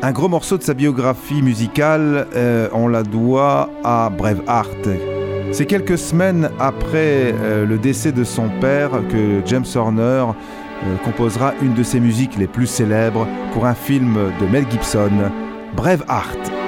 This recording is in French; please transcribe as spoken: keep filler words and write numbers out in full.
Un gros morceau de sa biographie musicale, euh, on la doit à Braveheart. C'est quelques semaines après euh, le décès de son père que James Horner euh, composera une de ses musiques les plus célèbres pour un film de Mel Gibson, Braveheart.